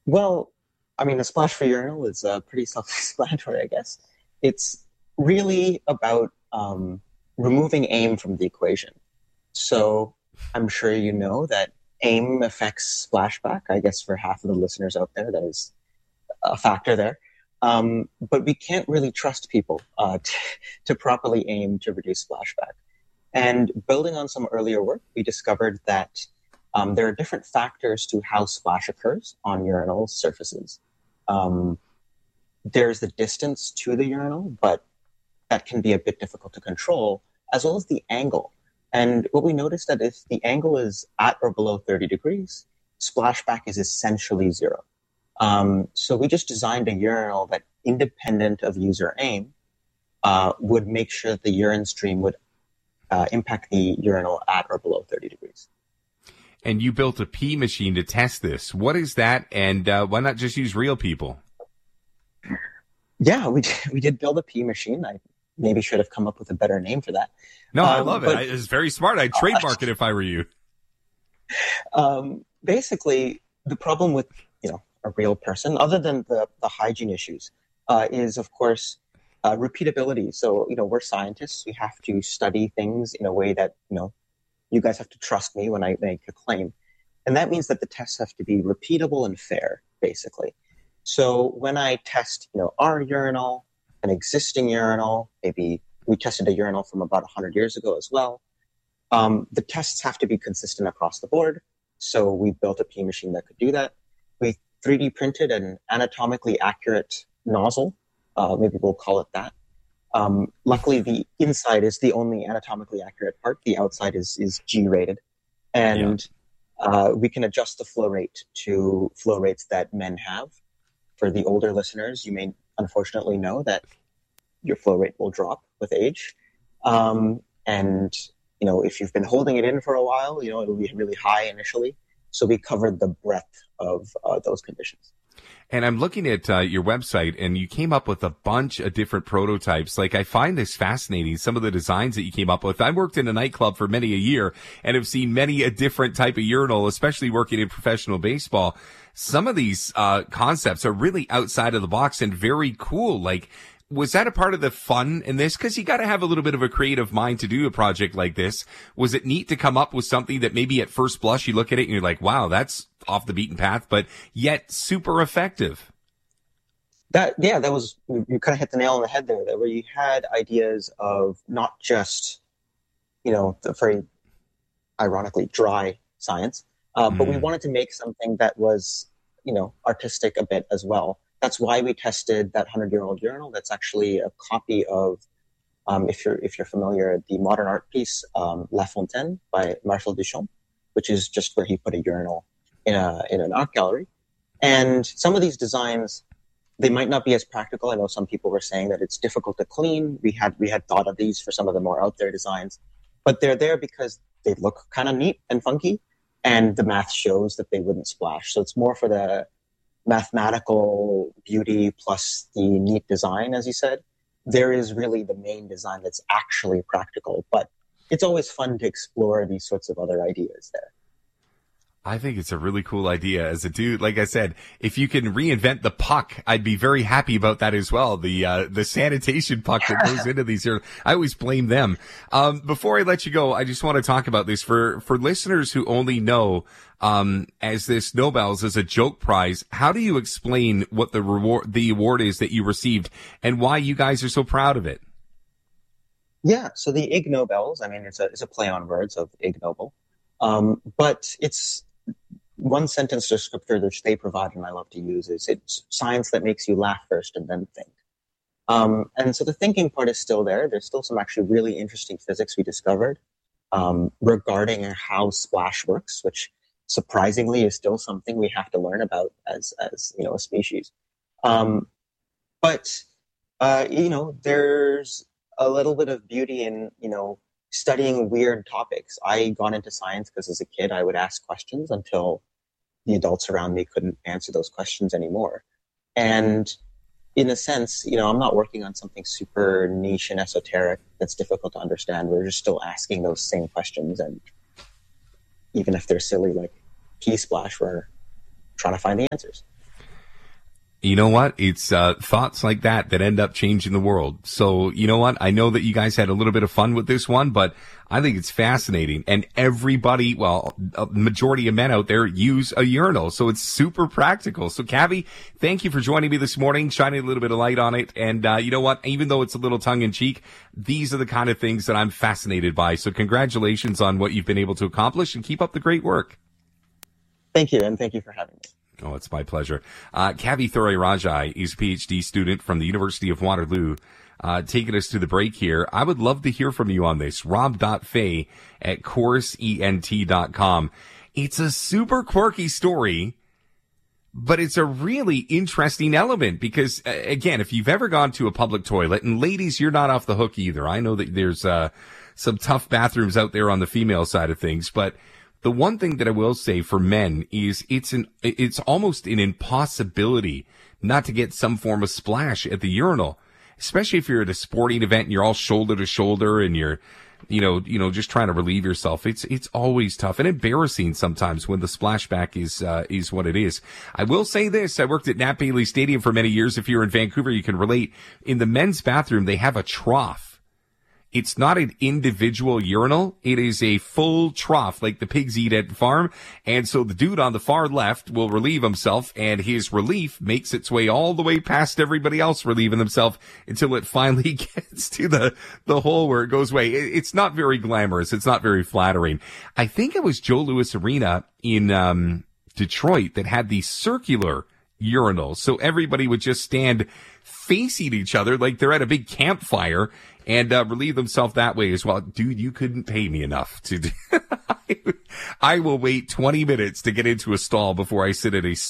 Well, I mean, a splash for urinal is pretty self-explanatory, I guess. It's really about removing aim from the equation. So I'm sure you know that aim affects splashback. I guess for half of the listeners out there, that is a factor there. But we can't really trust people to properly aim to reduce splashback. And building on some earlier work, we discovered that there are different factors to how splash occurs on urinal surfaces. Um, there's the distance to the urinal, but that can be a bit difficult to control, as well as the angle. And what we noticed that if the angle is at or below 30 degrees, splashback is essentially zero. So we just designed a urinal that, independent of user aim, would make sure that the urine stream would impact the urinal at or below 30 degrees. And you built a pee machine to test this. What is that? And why not just use real people? Yeah, we did build a pee machine. I maybe should have come up with a better name for that. No, I love it. It's very smart. I'd trademark it if I were you. Basically, the problem with a real person, other than the hygiene issues, is of course repeatability. So we're scientists. We have to study things in a way that you guys have to trust me when I make a claim, and that means that the tests have to be repeatable and fair, basically. So when I test, our urinal, an existing urinal, maybe we tested a urinal from about 100 years ago as well, the tests have to be consistent across the board. So we built a pee machine that could do that. We 3D printed an anatomically accurate nozzle. Maybe we'll call it that. Luckily, the inside is the only anatomically accurate part. The outside is G-rated. And we can adjust the flow rate to flow rates that men have. For the older listeners, you may unfortunately know that your flow rate will drop with age. And, if you've been holding it in for a while, it'll be really high initially. So we covered the breadth of those conditions. And I'm looking at your website, and you came up with a bunch of different prototypes. Like, I find this fascinating, some of the designs that you came up with. I worked in a nightclub for many a year and have seen many a different type of urinal, especially working in professional baseball. Some of these concepts are really outside of the box and very cool. Like, was that a part of the fun in this? Because you got to have a little bit of a creative mind to do a project like this. Was it neat to come up with something that maybe at first blush you look at it and you're like, wow, that's off the beaten path, but yet super effective? That was, you kind of hit the nail on the head there, where you had ideas of not just, the very ironically dry science, but we wanted to make something that was, artistic a bit as well. That's why we tested that 100-year-old urinal. That's actually a copy of, if you're familiar, the modern art piece La Fontaine by Marcel Duchamp, which is just where he put a urinal in an art gallery. And some of these designs, they might not be as practical. I know some people were saying that it's difficult to clean. We had thought of these for some of the more out there designs, but they're there because they look kind of neat and funky, and the math shows that they wouldn't splash. So it's more for the mathematical beauty plus the neat design, as you said. There is really the main design that's actually practical, but it's always fun to explore these sorts of other ideas there. I think it's a really cool idea. As a dude, like I said, if you can reinvent the puck, I'd be very happy about that as well. The sanitation puck that goes into these here, I always blame them. Before I let you go, I just want to talk about this for listeners who only know, as this Nobels as a joke prize. How do you explain what the award is that you received and why you guys are so proud of it? Yeah. So the Ig Nobels, I mean, it's a play on words of Ig Nobel. But it's one sentence descriptor which they provide, and I love to use, is it's science that makes you laugh first and then think. And so the thinking part is still there. There's still some actually really interesting physics we discovered regarding how splash works, which surprisingly is still something we have to learn about as a species. But there's a little bit of beauty in studying weird topics. I got into science because as a kid I would ask questions until the adults around me couldn't answer those questions anymore. And in a sense, I'm not working on something super niche and esoteric that's difficult to understand. We're just still asking those same questions, and even if they're silly like pea splash, we're trying to find the answers. You know what? It's thoughts like that end up changing the world. So, you know what? I know that you guys had a little bit of fun with this one, but I think it's fascinating. And everybody, well, a majority of men out there use a urinal. So it's super practical. So, Cavi, thank you for joining me this morning, shining a little bit of light on it. And you know what? Even though it's a little tongue in cheek, these are the kind of things that I'm fascinated by. So congratulations on what you've been able to accomplish, and keep up the great work. Thank you, and thank you for having me. Oh, it's my pleasure. Kavi Thorarajai is a PhD student from the University of Waterloo. Taking us to the break here. I would love to hear from you on this. rob.fay@chorusent.com. It's a super quirky story, but it's a really interesting element because, again, if you've ever gone to a public toilet, and ladies, you're not off the hook either. I know that there's some tough bathrooms out there on the female side of things, but the one thing that I will say for men is it's almost an impossibility not to get some form of splash at the urinal, especially if you're at a sporting event and you're all shoulder to shoulder and you're, just trying to relieve yourself. It's always tough and embarrassing sometimes when the splashback is what it is. I will say this. I worked at Nat Bailey Stadium for many years. If you're in Vancouver, you can relate. In the men's bathroom, they have a trough. It's not an individual urinal. It is a full trough like the pigs eat at the farm. And so the dude on the far left will relieve himself, and his relief makes its way all the way past everybody else relieving themselves until it finally gets to the hole where it goes away. It's not very glamorous. It's not very flattering. I think it was Joe Louis Arena in Detroit that had the circular urinals. So everybody would just stand facing each other like they're at a big campfire and relieve themselves that way as well. Dude, you couldn't pay me enough to do. I will wait 20 minutes to get into a stall before I sit at a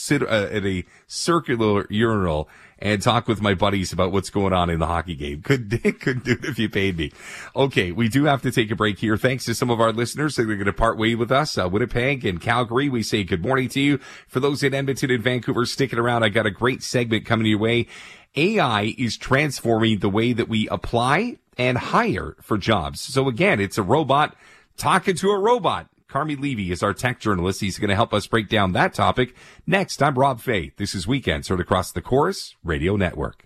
circular urinal and talk with my buddies about what's going on in the hockey game. Couldn't do it if you paid me. Okay, we do have to take a break here. Thanks to some of our listeners that are going to part way with us. Winnipeg and Calgary, we say good morning to you. For those in Edmonton and Vancouver sticking around, I got a great segment coming your way. AI is transforming the way that we apply and hire for jobs. So again, it's a robot talking to a robot. Carmi Levy is our tech journalist. He's going to help us break down that topic. Next, I'm Rob Fay. This is Weekends heard across the Chorus Radio Network.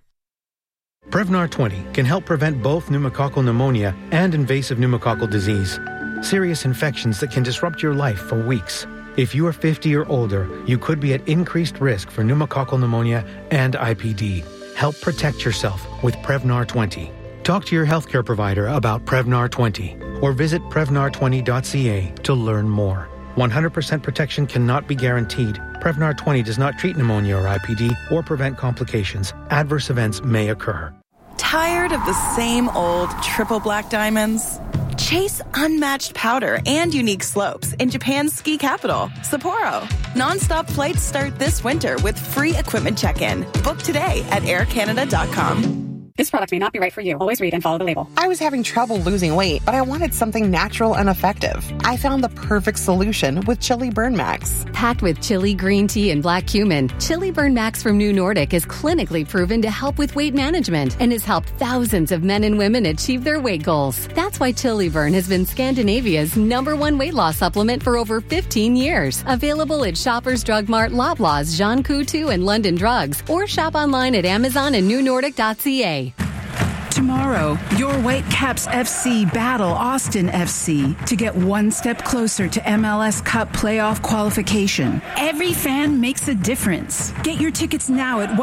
Prevnar 20 can help prevent both pneumococcal pneumonia and invasive pneumococcal disease, serious infections that can disrupt your life for weeks. If you are 50 or older, you could be at increased risk for pneumococcal pneumonia and IPD. Help protect yourself with Prevnar 20. Talk to your healthcare provider about Prevnar 20 or visit Prevnar20.ca to learn more. 100% protection cannot be guaranteed. Prevnar 20 does not treat pneumonia or IPD or prevent complications. Adverse events may occur. Tired of the same old triple black diamonds? Chase unmatched powder and unique slopes in Japan's ski capital, Sapporo. Non-stop flights start this winter with free equipment check-in. Book today at aircanada.com. This product may not be right for you. Always read and follow the label. I was having trouble losing weight, but I wanted something natural and effective. I found the perfect solution with Chili Burn Max. Packed with chili, green tea, and black cumin, Chili Burn Max from New Nordic is clinically proven to help with weight management and has helped thousands of men and women achieve their weight goals. That's why Chili Burn has been Scandinavia's #1 weight loss supplement for over 15 years. Available at Shoppers Drug Mart, Loblaws, Jean Coutu, and London Drugs, or shop online at Amazon and newnordic.ca. Tomorrow, your Whitecaps FC battle Austin FC to get one step closer to MLS Cup playoff qualification. Every fan makes a difference. Get your tickets now at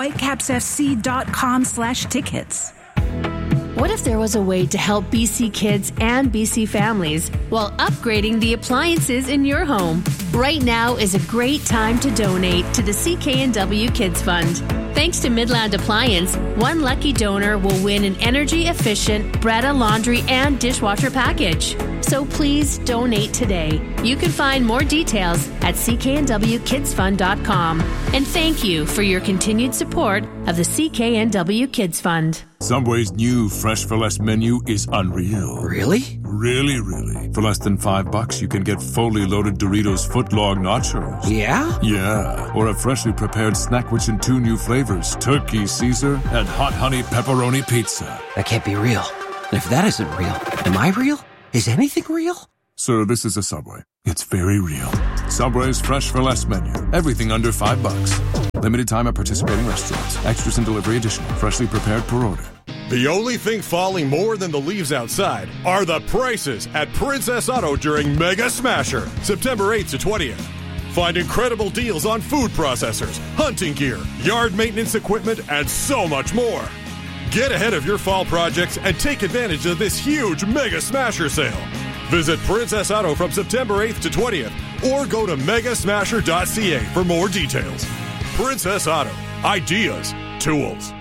whitecapsfc.com/tickets. What if there was a way to help BC kids and BC families while upgrading the appliances in your home? Right now is a great time to donate to the CKNW Kids Fund. Thanks to Midland Appliance, one lucky donor will win an energy-efficient Bretta laundry and dishwasher package. So please donate today. You can find more details at cknwkidsfund.com. And thank you for your continued support of the CKNW Kids Fund. Subway's new Fresh for Less menu is unreal. Really? Really. For less than $5, you can get fully loaded Doritos footlong nachos. Yeah? Yeah. Or a freshly prepared snack which in 2 new flavors, Turkey Caesar and Hot Honey Pepperoni Pizza. That can't be real. And if that isn't real, am I real? Is anything real? Sir, this is a Subway. It's very real. Subway's Fresh for Less menu. Everything under $5. Limited time at participating restaurants. Extras and delivery additional. Freshly prepared per order. The only thing falling more than the leaves outside are the prices at Princess Auto during Mega Smasher, September 8th to 20th. Find incredible deals on food processors, hunting gear, yard maintenance equipment, and so much more. Get ahead of your fall projects and take advantage of this huge Mega Smasher sale. Visit Princess Auto from September 8th to 20th or go to megasmasher.ca for more details. Princess Auto. Ideas. Tools.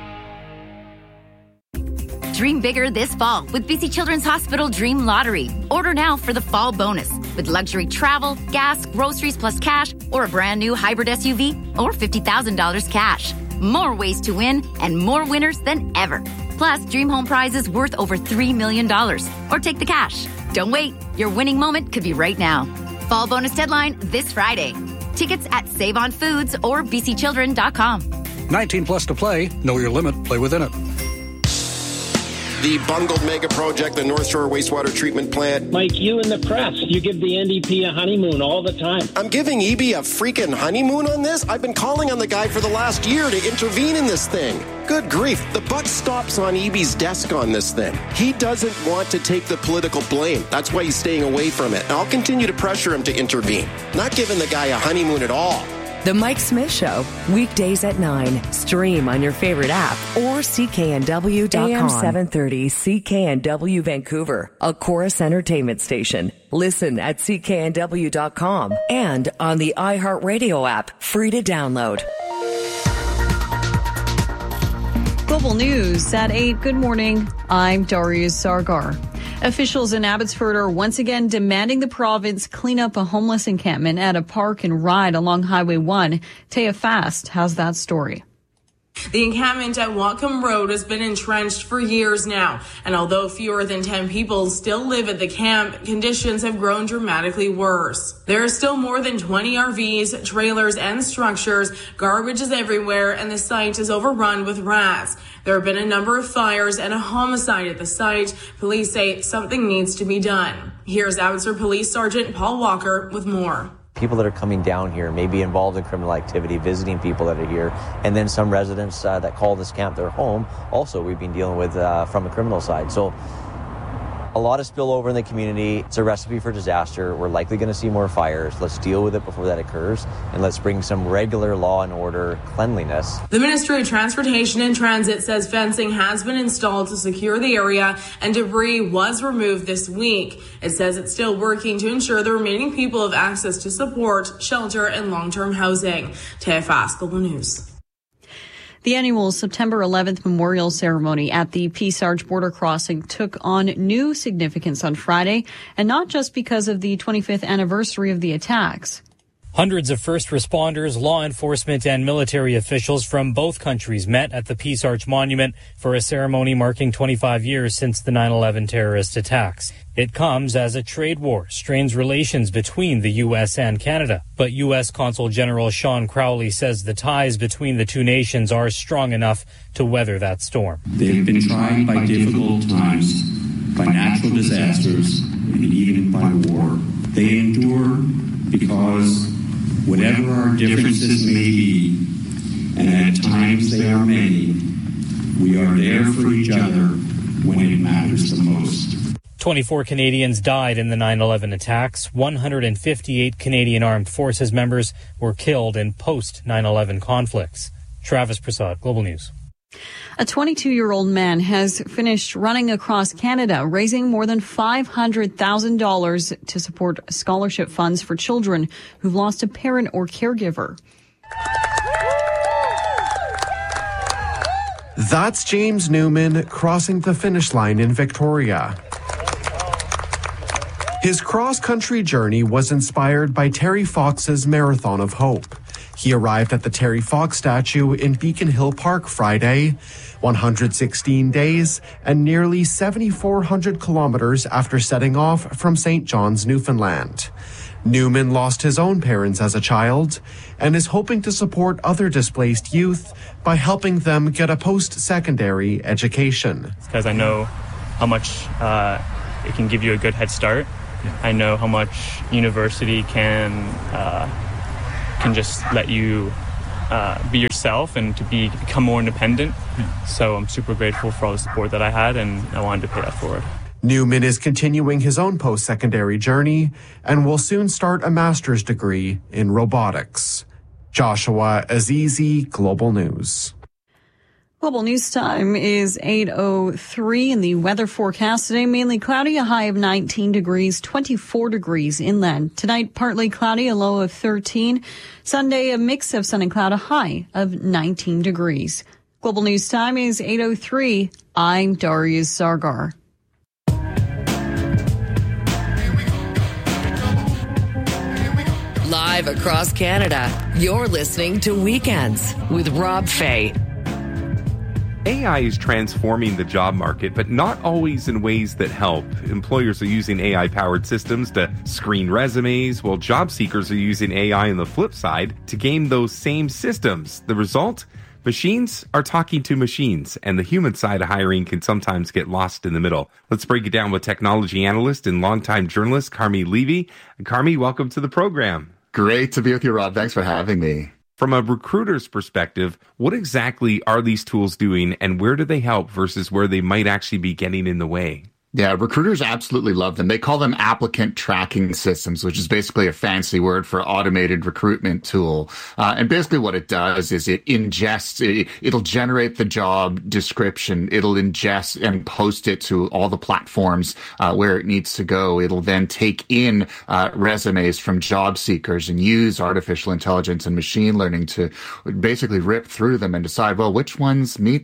Dream bigger this fall with BC Children's Hospital Dream Lottery. Order now for the fall bonus with luxury travel, gas, groceries plus cash, or a brand new hybrid SUV, or $50,000 cash. More ways to win and more winners than ever. Plus, Dream Home prizes worth over $3 million. Or take the cash. Don't wait. Your winning moment could be right now. Fall bonus deadline this Friday. Tickets at Save on Foods or bcchildren.com. 19 plus to play. Know your limit. Play within it. The bungled mega project, the North Shore Wastewater Treatment Plant. Mike, you in the press, you give the NDP a honeymoon all the time. I'm giving EB a freaking honeymoon on this? I've been calling on the guy for the last year to intervene in this thing. Good grief, the buck stops on EB's desk on this thing. He doesn't want to take the political blame. That's why he's staying away from it. And I'll continue to pressure him to intervene. Not giving the guy a honeymoon at all. The Mike Smith Show, weekdays at 9. Stream on your favorite app or cknw.com. AM 730 CKNW Vancouver, a Chorus Entertainment station. Listen at cknw.com and on the iHeartRadio app, free to download. Global News at 8. Good morning. I'm Darius Sargar. Officials in Abbotsford are once again demanding the province clean up a homeless encampment at a park and ride along Highway 1. Taya Fast has that story. The encampment at Whatcom Road has been entrenched for years now, and although fewer than 10 people still live at the camp, conditions have grown dramatically worse. There are still more than 20 RVs, trailers, and structures. Garbage is everywhere, and the site is overrun with rats. There have been a number of fires and a homicide at the site. Police say something needs to be done. Here's Abbotsford Police Sergeant Paul Walker with more. People that are coming down here may be involved in criminal activity, visiting people that are here, and then some residents that call this camp their home, also we've been dealing with from the criminal side. So a lot of spillover in the community. It's a recipe for disaster. We're likely going to see more fires. Let's deal with it before that occurs, and let's bring some regular law and order cleanliness. The Ministry of Transportation and Transit says fencing has been installed to secure the area, and debris was removed this week. It says it's still working to ensure the remaining people have access to support, shelter, and long-term housing. Taya Fast, Global News. The annual September 11th memorial ceremony at the Peace Arch border crossing took on new significance on Friday, and not just because of the 25th anniversary of the attacks. Hundreds of first responders, law enforcement, and military officials from both countries met at the Peace Arch Monument for a ceremony marking 25 years since the 9/11 terrorist attacks. It comes as a trade war strains relations between the U.S. and Canada. But U.S. Consul General Sean Crowley says the ties between the two nations are strong enough to weather that storm. They've been tried by difficult times, by natural disasters, and even by war. They endure because whatever our differences may be, and at times they are many, we are there for each other when it matters the most. 24 Canadians died in the 9/11 attacks. 158 Canadian Armed Forces members were killed in post-9/11 conflicts. Travis Prasad, Global News. A 22-year-old man has finished running across Canada, raising more than $500,000 to support scholarship funds for children who've lost a parent or caregiver. That's James Newman crossing the finish line in Victoria. His cross-country journey was inspired by Terry Fox's Marathon of Hope. He arrived at the Terry Fox statue in Beacon Hill Park Friday, 116 days and nearly 7,400 kilometers after setting off from St. John's, Newfoundland. Newman lost his own parents as a child and is hoping to support other displaced youth by helping them get a post-secondary education. Because I know how much it can give you a good head start. I know how much university can just let you be yourself and to become more independent. So I'm super grateful for all the support that I had, and I wanted to pay that forward. Newman is continuing his own post-secondary journey and will soon start a master's degree in robotics. Joshua Azizi, Global News. Global News Time is 8:03 in the weather forecast today. Mainly cloudy, a high of 19 degrees, 24 degrees inland. Tonight, partly cloudy, a low of 13. Sunday, a mix of sun and cloud, a high of 19 degrees. Global News Time is 8:03. I'm Darius Sargar. Live across Canada, you're listening to Weekends with Rob Fay. AI is transforming the job market, but not always in ways that help. Employers are using AI-powered systems to screen resumes, while job seekers are using AI on the flip side to game those same systems. The result? Machines are talking to machines, and the human side of hiring can sometimes get lost in the middle. Let's break it down with technology analyst and longtime journalist Carmi Levy. Carmi, welcome to the program. Great to be with you, Rob. Thanks for having me. From a recruiter's perspective, what exactly are these tools doing, and where do they help versus where they might actually be getting in the way? Yeah, recruiters absolutely love them. They call them applicant tracking systems, which is basically a fancy word for automated recruitment tool. And basically what it does is it ingests, it'll generate the job description. It'll ingest and post it to all the platforms where it needs to go. It'll then take in resumes from job seekers and use artificial intelligence and machine learning to basically rip through them and decide, well, which ones meet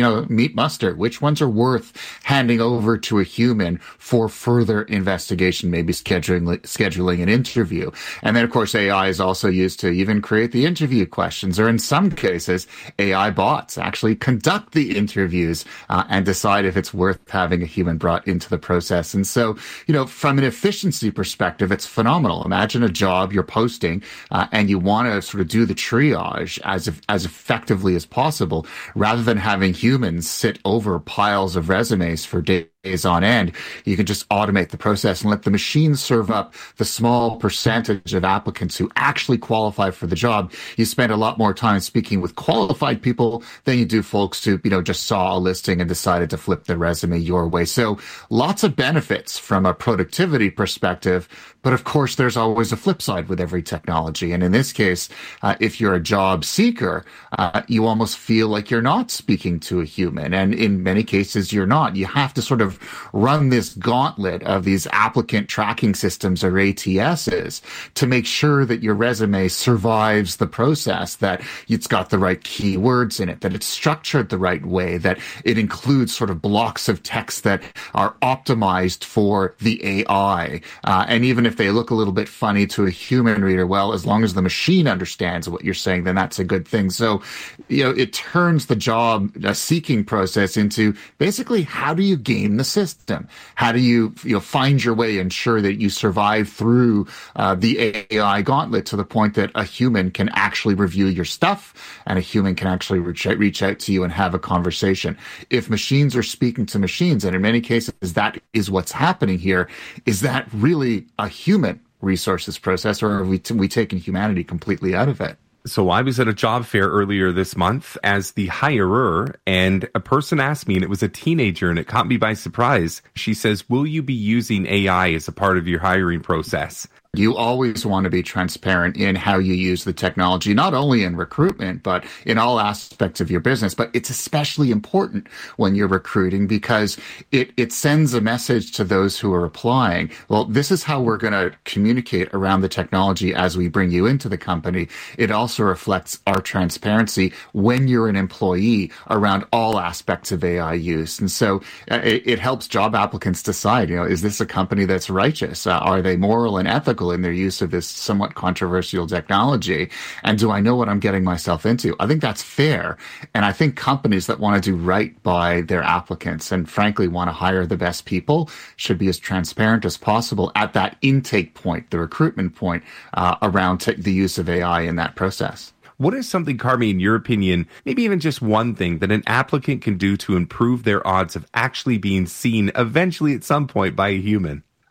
muster, which ones are worth handing over to a human for further investigation, maybe scheduling an interview. And then, of course, AI is also used to even create the interview questions, or in some cases, AI bots actually conduct the interviews and decide if it's worth having a human brought into the process. And so, from an efficiency perspective, it's phenomenal. Imagine a job you're posting and you want to sort of do the triage as effectively as possible, rather than having humans sit over piles of resumes for days on end. You can just automate the process and let the machine serve up the small percentage of applicants who actually qualify for the job. You spend a lot more time speaking with qualified people than you do folks who, just saw a listing and decided to flip their resume your way. So lots of benefits from a productivity perspective. But of course, there's always a flip side with every technology. And in this case, if you're a job seeker, you almost feel like you're not speaking to a human. And in many cases, you're not. You have to sort of run this gauntlet of these applicant tracking systems, or ATSs, to make sure that your resume survives the process, that it's got the right keywords in it, that it's structured the right way, that it includes sort of blocks of text that are optimized for the AI. And even if they look a little bit funny to a human reader, well, as long as the machine understands what you're saying, then that's a good thing. So, it turns the job seeking process into basically, how do you game the system? How do you find your way, ensure that you survive through the AI gauntlet to the point that a human can actually review your stuff and a human can actually reach out to you and have a conversation? If machines are speaking to machines, and in many cases that is what's happening here, is that really a human resources process, or have we taken humanity completely out of it? So I was at a job fair earlier this month as the hirer, and a person asked me, and it was a teenager, and it caught me by surprise. She says, will you be using AI as a part of your hiring process? You always want to be transparent in how you use the technology, not only in recruitment, but in all aspects of your business. But it's especially important when you're recruiting, because it sends a message to those who are applying. Well, this is how we're going to communicate around the technology as we bring you into the company. It also reflects our transparency when you're an employee around all aspects of AI use. And so it helps job applicants decide, is this a company that's righteous? Are they moral and ethical in their use of this somewhat controversial technology? And do I know what I'm getting myself into? I think that's fair. And I think companies that want to do right by their applicants and frankly want to hire the best people should be as transparent as possible at that intake point, the recruitment point, around the use of AI in that process. What is something, Carmi, in your opinion, maybe even just one thing that an applicant can do to improve their odds of actually being seen eventually at some point by a human?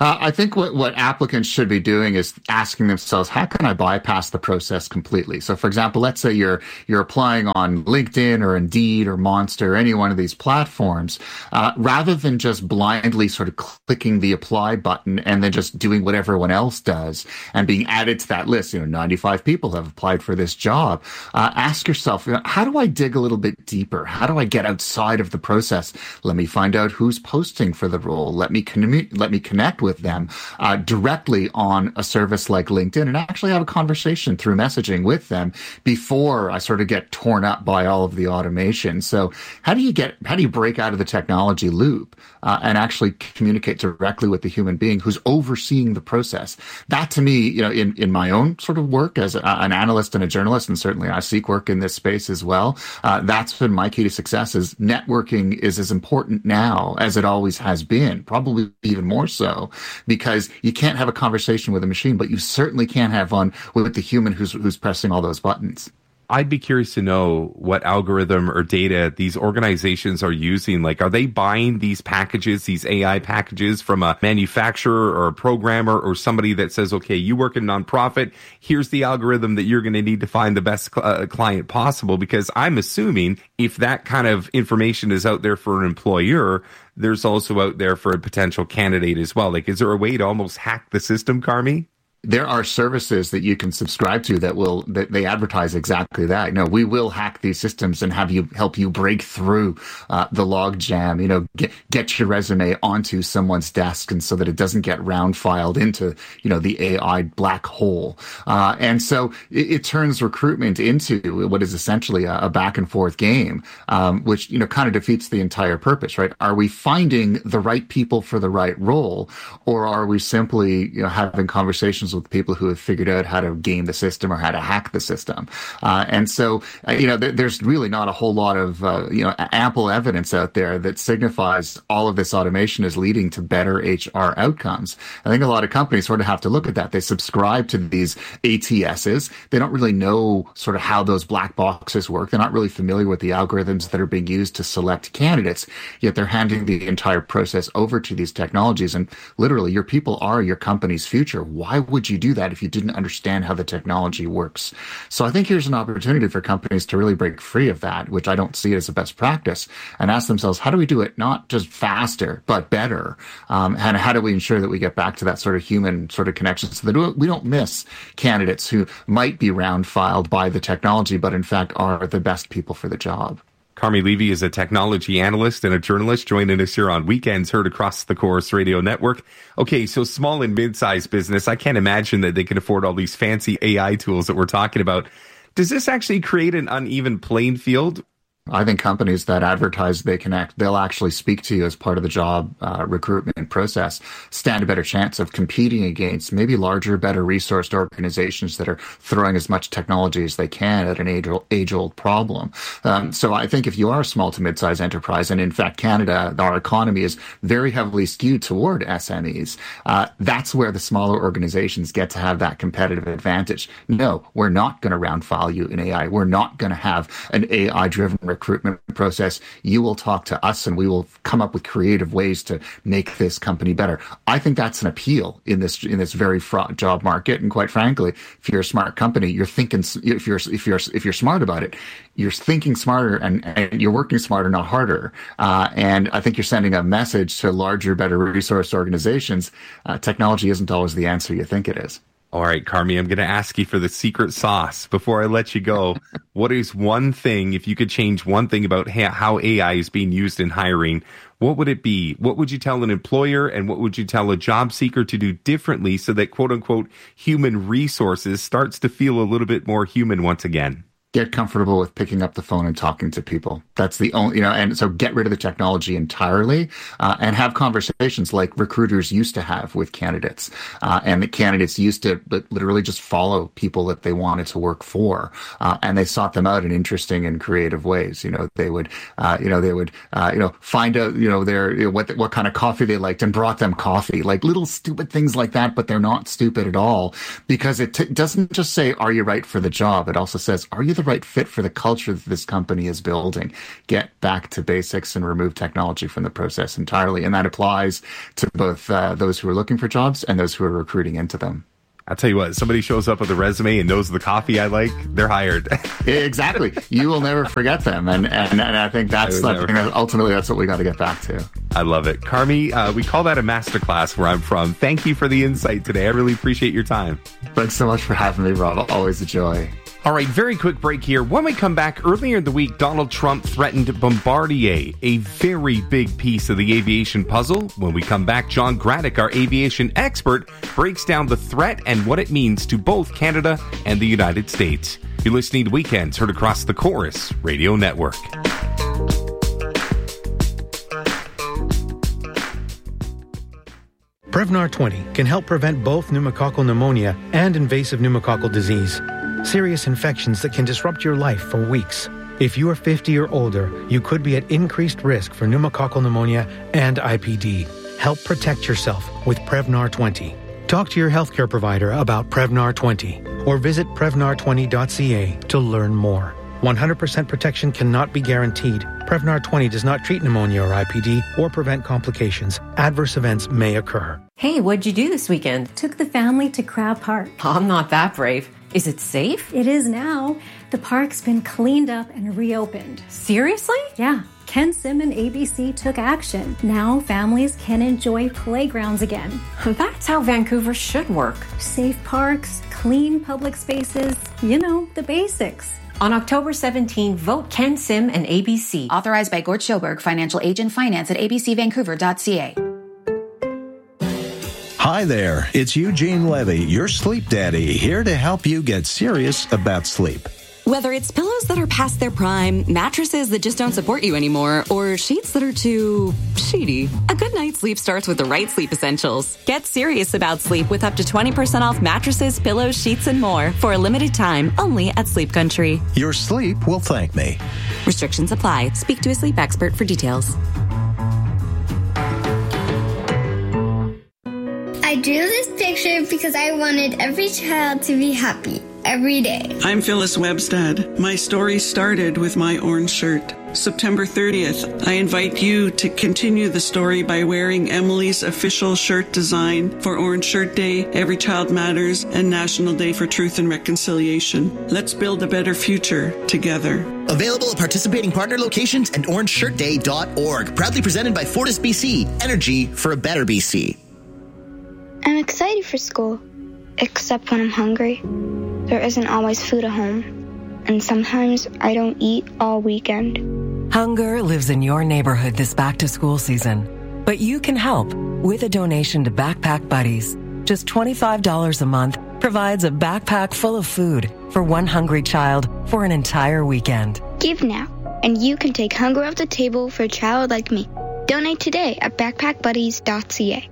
I think what applicants should be doing is asking themselves, how can I bypass the process completely? So, for example, let's say you're applying on LinkedIn or Indeed or Monster or any one of these platforms, rather than just blindly sort of clicking the apply button and then just doing what everyone else does and being added to that list. 95 people have applied for this job. Ask yourself, how do I dig a little bit deeper? How do I get outside of the process? Let me find out who's posting for the role. Let me connect with them directly on a service like LinkedIn and actually have a conversation through messaging with them before I sort of get torn up by all of the automation. So how do you break out of the technology loop and actually communicate directly with the human being who's overseeing the process? That to me, in my own sort of work as an analyst and a journalist, and certainly I seek work in this space as well, that's been my key to success. Is networking is as important now as it always has been, probably even more so, because you can't have a conversation with a machine, but you certainly can have one with the human who's pressing all those buttons. I'd be curious to know what algorithm or data these organizations are using. Like, are they buying these packages, these AI packages from a manufacturer or a programmer or somebody that says, okay, you work in nonprofit, here's the algorithm that you're going to need to find the best client possible? Because I'm assuming if that kind of information is out there for an employer, there's also out there for a potential candidate as well. Like, is there a way to almost hack the system, Carmi? There are services that you can subscribe to that they advertise exactly that. We will hack these systems and help you break through the log jam, get your resume onto someone's desk, and so that it doesn't get round filed into, the AI black hole. And so it turns recruitment into what is essentially a back and forth game, which, kind of defeats the entire purpose, right? Are we finding the right people for the right role, or are we simply, having conversations with people who have figured out how to game the system or how to hack the system? And so, there's really not a whole lot of, ample evidence out there that signifies all of this automation is leading to better HR outcomes. I think a lot of companies sort of have to look at that. They subscribe to these ATSs. They don't really know sort of how those black boxes work. They're not really familiar with the algorithms that are being used to select candidates, yet they're handing the entire process over to these technologies. And literally, your people are your company's future. Why would you do that if you didn't understand how the technology works? So I think here's an opportunity for companies to really break free of that, which I don't see as a best practice, and ask themselves, how do we do it not just faster, but better? And how do we ensure that we get back to that sort of human sort of connection so that we don't miss candidates who might be round filed by the technology, but in fact are the best people for the job? Carmi Levy is a technology analyst and a journalist joining us here on Weekends, heard across the Corus Radio Network. Okay, so small and mid-sized business, I can't imagine that they can afford all these fancy AI tools that we're talking about. Does this actually create an uneven playing field? I think companies that advertise they connect, they'll actually speak to you as part of the job recruitment process, stand a better chance of competing against maybe larger, better resourced organizations that are throwing as much technology as they can at an age-old problem. So I think if you are a small to mid-sized enterprise, and in fact, Canada, our economy is very heavily skewed toward SMEs, that's where the smaller organizations get to have that competitive advantage. No, we're not going to round file you in AI. We're not going to have an AI-driven recruitment process. You will talk to us and we will come up with creative ways to make this company better. I think that's an appeal in this very fraught job market. And quite frankly, if you're a smart company, you're thinking, if you're smart about it, you're thinking smarter and you're working smarter, not harder. And I think you're sending a message to larger, better resourced organizations. Technology isn't always the answer you think it is. All right, Carmi, I'm going to ask you for the secret sauce. Before I let you go, what is one thing, if you could change one thing about how AI is being used in hiring, what would it be? What would you tell an employer and what would you tell a job seeker to do differently so that, quote unquote, human resources starts to feel a little bit more human once again? Get comfortable with picking up the phone and talking to people. That's the only, and so get rid of the technology entirely, and have conversations like recruiters used to have with candidates. And the candidates used to literally just follow people that they wanted to work for. And they sought them out in interesting and creative ways. They would find out, what kind of coffee they liked and brought them coffee, like little stupid things like that, but they're not stupid at all because it doesn't just say, are you right for the job? It also says, are you the right fit for the culture that this company is building. Get back to basics and remove technology from the process entirely. And that applies to both those who are looking for jobs and those who are recruiting into them. I'll tell you what, somebody shows up with a resume and knows the coffee I like, they're hired. Exactly. You will never forget them. And I think that's ultimately that's what we got to get back to. I love it. Carmi, we call that a masterclass where I'm from. Thank you for the insight today. I really appreciate your time. Thanks so much for having me, Rob. Always a joy. All right, very quick break here. When we come back, earlier in the week, Donald Trump threatened Bombardier, a very big piece of the aviation puzzle. When we come back, John Gradick, our aviation expert, breaks down the threat and what it means to both Canada and the United States. You're listening to Weekends, heard across the Chorus Radio Network. Prevnar 20 can help prevent both pneumococcal pneumonia and invasive pneumococcal disease. Serious infections that can disrupt your life for weeks. If you are 50 or older, you could be at increased risk for pneumococcal pneumonia and IPD. Help protect yourself with Prevnar 20. Talk to your healthcare provider about Prevnar 20 or visit Prevnar20.ca to learn more. 100% protection cannot be guaranteed. Prevnar 20 does not treat pneumonia or IPD or prevent complications. Adverse events may occur. Hey, what'd you do this weekend? Took the family to Crab Park. I'm not that brave. Is it safe? It is now. The park's been cleaned up and reopened. Seriously? Yeah. Ken Sim and ABC took action. Now families can enjoy playgrounds again. That's how Vancouver should work. Safe parks, clean public spaces, you know, the basics. On October 17, vote Ken Sim and ABC. Authorized by Gort Schoberg, financial agent, finance at abcvancouver.ca. Hi there, it's Eugene Levy, your sleep daddy, here to help you get serious about sleep. Whether it's pillows that are past their prime, mattresses that just don't support you anymore, or sheets that are too sheety, a good night's sleep starts with the right sleep essentials. Get serious about sleep with up to 20% off mattresses, pillows, sheets, and more for a limited time only at Sleep Country. Your sleep will thank me. Restrictions apply. Speak to a sleep expert for details. I drew this picture because I wanted every child to be happy every day. I'm Phyllis Webstad. My story started with my orange shirt. September 30th, I invite you to continue the story by wearing Emily's official shirt design for Orange Shirt Day, Every Child Matters, and National Day for Truth and Reconciliation. Let's build a better future together. Available at participating partner locations and orangeshirtday.org. Proudly presented by Fortis BC. Energy for a better BC. I'm excited for school, except when I'm hungry. There isn't always food at home, and sometimes I don't eat all weekend. Hunger lives in your neighborhood this back-to-school season, but you can help with a donation to Backpack Buddies. Just $25 a month provides a backpack full of food for one hungry child for an entire weekend. Give now, and you can take hunger off the table for a child like me. Donate today at backpackbuddies.ca.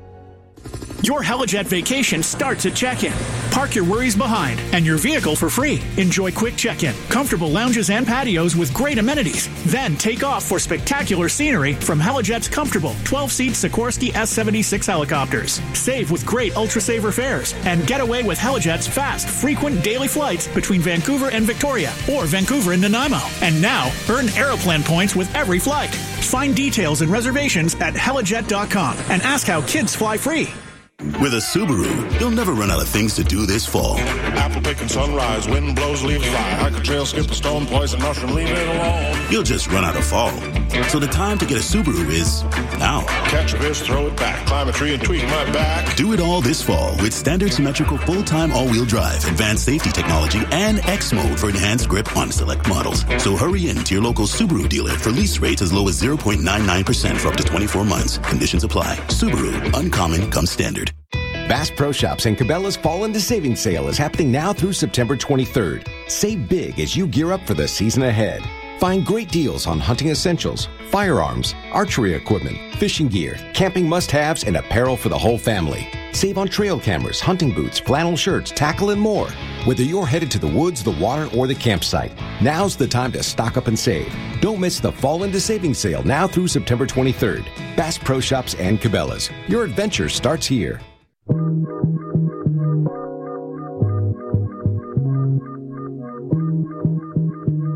Your Helijet vacation starts at check-in. Park your worries behind and your vehicle for free. Enjoy quick check-in, comfortable lounges and patios with great amenities. Then take off for spectacular scenery from Helijet's comfortable 12-seat Sikorsky S-76 helicopters. Save with great ultra-saver fares and get away with Helijet's fast, frequent daily flights between Vancouver and Victoria or Vancouver and Nanaimo. And now, earn Aeroplan points with every flight. Find details and reservations at helijet.com and ask how kids fly free. With a Subaru, you'll never run out of things to do this fall. Apple picking sunrise, wind blows, leaves fly. Hike a trail, skip a stone, poison mushroom, leave it alone. You'll just run out of fall. So the time to get a Subaru is now. Catch a fish, throw it back, climb a tree and tweak my back. Do it all this fall with standard symmetrical full-time all-wheel drive, advanced safety technology, and X mode for enhanced grip on select models. So hurry in to your local Subaru dealer for lease rates as low as 0.99% for up to 24 months. Conditions apply. Subaru, uncommon comes standard. Bass Pro Shops and Cabela's Fall into Savings Sale is happening now through September 23rd. Save big as you gear up for the season ahead. Find great deals on hunting essentials, firearms, archery equipment, fishing gear, camping must-haves, and apparel for the whole family. Save on trail cameras, hunting boots, flannel shirts, tackle, and more. Whether you're headed to the woods, the water, or the campsite, now's the time to stock up and save. Don't miss the Fall into Savings Sale now through September 23rd. Bass Pro Shops and Cabela's. Your adventure starts here.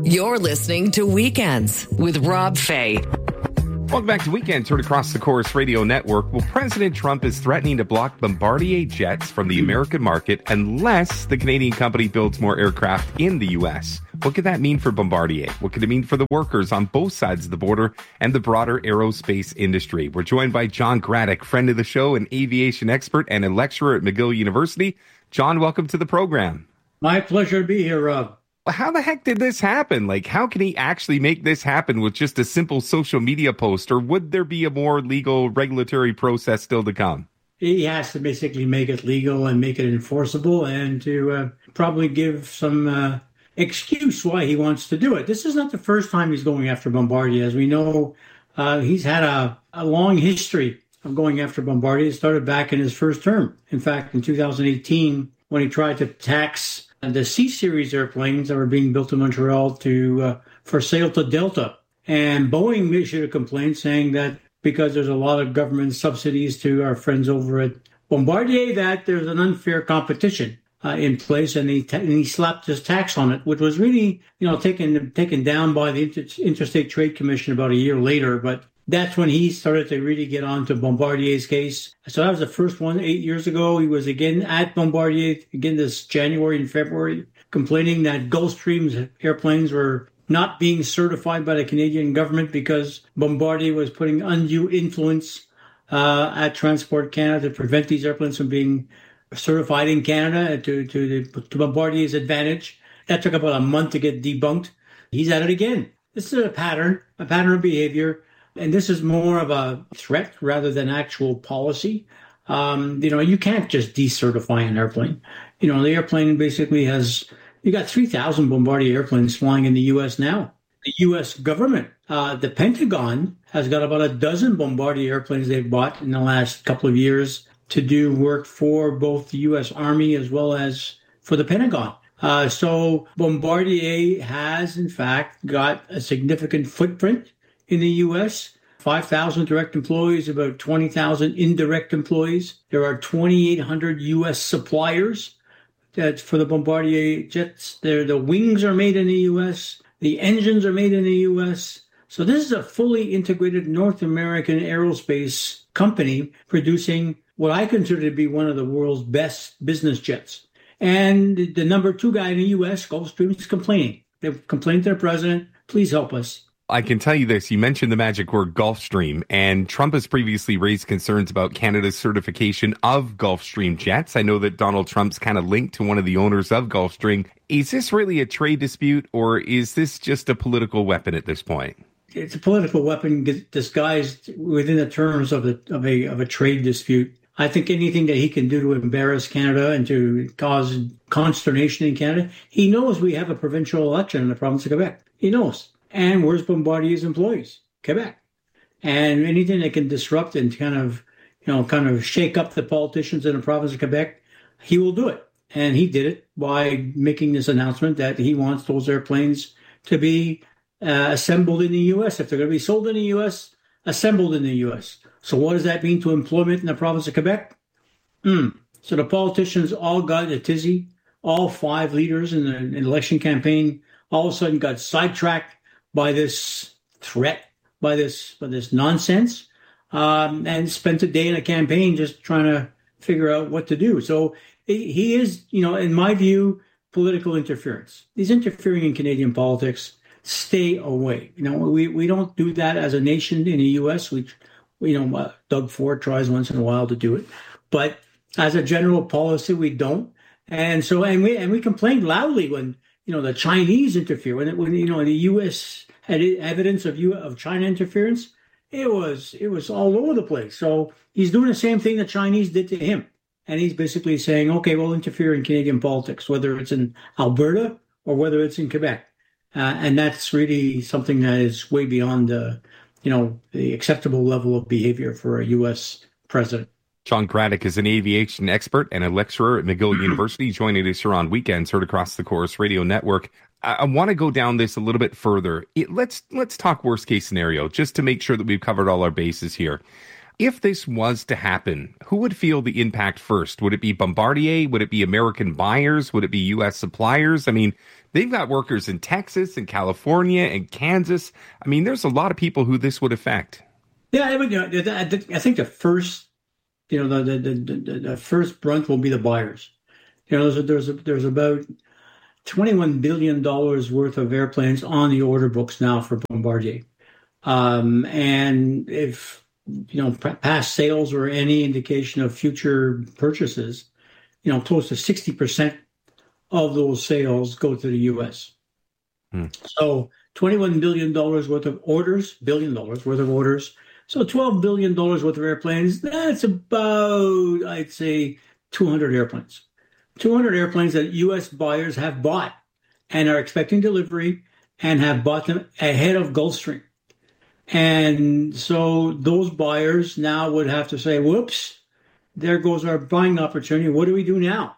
You're listening to Weekends with Rob Fay. Welcome back to Weekends, heard across the Chorus Radio Network. Well, President Trump is threatening to block Bombardier jets from the American market unless the Canadian company builds more aircraft in the U.S. What could that mean for Bombardier? What could it mean for the workers on both sides of the border and the broader aerospace industry? We're joined by John Graddick, friend of the show, an aviation expert and a lecturer at McGill University. John, welcome to the program. My pleasure to be here, Rob. How the heck did this happen? Like, how can he actually make this happen with just a simple social media post? Or would there be a more legal regulatory process still to come? He has to basically make it legal and make it enforceable and to probably give some excuse why he wants to do it. This is not the first time he's going after Bombardier. As we know, he's had a long history of going after Bombardier. It started back in his first term. In fact, in 2018, when he tried to tax the C-Series airplanes that were being built in Montreal for sale to Delta. And Boeing issued a complaint saying that because there's a lot of government subsidies to our friends over at Bombardier, that there's an unfair competition in place, and he slapped his tax on it, which was really, taken down by the Interstate Trade Commission about a year later. But that's when he started to really get on to Bombardier's case. So that was the first one 8 years ago. He was again at Bombardier, again this January and February, complaining that Gulfstream's airplanes were not being certified by the Canadian government because Bombardier was putting undue influence at Transport Canada to prevent these airplanes from being certified in Canada to Bombardier's advantage. That took about a month to get debunked. He's at it again. This is a pattern of behavior. And this is more of a threat rather than actual policy. You can't just decertify an airplane. The airplane basically you got 3,000 Bombardier airplanes flying in the U.S. now. The U.S. government, the Pentagon, has got about a dozen Bombardier airplanes they've bought in the last couple of years to do work for both the U.S. Army as well as for the Pentagon. So Bombardier has, in fact, got a significant footprint in the U.S., 5,000 direct employees, about 20,000 indirect employees. There are 2,800 U.S. suppliers that's for the Bombardier jets. The wings are made in the U.S. The engines are made in the U.S. So this is a fully integrated North American aerospace company producing what I consider to be one of the world's best business jets. And the number two guy in the U.S., Gulfstream, is complaining. They've complained to their president, please help us. I can tell you this. You mentioned the magic word Gulfstream, and Trump has previously raised concerns about Canada's certification of Gulfstream jets. I know that Donald Trump's kind of linked to one of the owners of Gulfstream. Is this really a trade dispute, or is this just a political weapon at this point? It's a political weapon disguised within the terms of a trade dispute. I think anything that he can do to embarrass Canada and to cause consternation in Canada, he knows we have a provincial election in the province of Quebec. He knows. And where's Bombardier's employees? Quebec. And anything that can disrupt and kind of shake up the politicians in the province of Quebec, he will do it. And he did it by making this announcement that he wants those airplanes to be assembled in the U.S. If they're going to be sold in the U.S., assembled in the U.S. So what does that mean to employment in the province of Quebec? So the politicians all got a tizzy. All five leaders in the election campaign all of a sudden got sidetracked by this threat, by this nonsense, and spent a day in a campaign just trying to figure out what to do. So he is, in my view, political interference. He's interfering in Canadian politics. Stay away. We don't do that as a nation in the U.S. Doug Ford tries once in a while to do it, but as a general policy, we don't. And so, we complained loudly when the Chinese interfere. When the U.S. had evidence of China interference, it was all over the place. So he's doing the same thing the Chinese did to him, and he's basically saying, "Okay, we'll interfere in Canadian politics, whether it's in Alberta or whether it's in Quebec," and that's really something that is way beyond the acceptable level of behavior for a U.S. president. John Graddick is an aviation expert and a lecturer at McGill University, joining us here on Weekends, heard across the Chorus Radio Network. I want to go down this a little bit further. Let's talk worst case scenario, just to make sure that we've covered all our bases here. If this was to happen, who would feel the impact first? Would it be Bombardier? Would it be American buyers? Would it be U.S. suppliers? I mean, They've got workers in Texas and California and Kansas. I mean, there's a lot of people who this would affect. Yeah, I think the first, the first brunt will be the buyers. There's about $21 billion worth of airplanes on the order books now for Bombardier. And if, past sales or any indication of future purchases, close to 60% of those sales go to the U.S. So $21 billion worth of orders, So $12 billion worth of airplanes, that's about, I'd say, 200 airplanes. 200 airplanes that U.S. buyers have bought and are expecting delivery and have bought them ahead of Gulfstream. And so those buyers now would have to say, whoops, there goes our buying opportunity. What do we do now?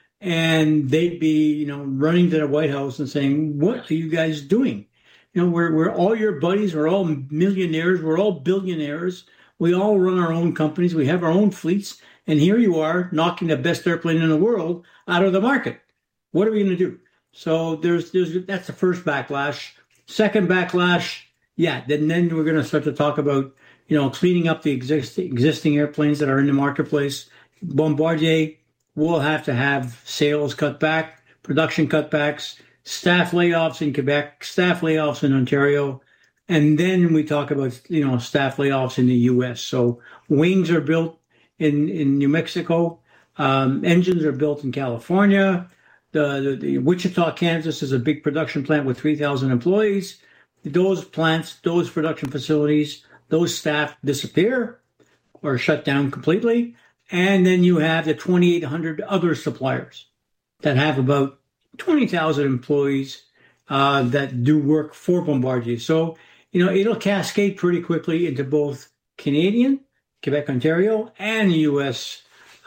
And they'd be, running to the White House and saying, what are you guys doing? We're all your buddies. We're all millionaires. We're all billionaires. We all run our own companies. We have our own fleets. And here you are knocking the best airplane in the world out of the market. What are we going to do? So that's the first backlash. Second backlash, then we're going to start to talk about, cleaning up the existing airplanes that are in the marketplace. Bombardier will have to have sales cut back, production cutbacks, staff layoffs in Quebec, staff layoffs in Ontario, and then we talk about, staff layoffs in the U.S. So wings are built in New Mexico, engines are built in California. The Wichita, Kansas is a big production plant with 3,000 employees. Those plants, those production facilities, those staff disappear or shut down completely. And then you have the 2,800 other suppliers that have about 20,000 employees that do work for Bombardier. So, it'll cascade pretty quickly into both Canadian, Quebec, Ontario, and U.S.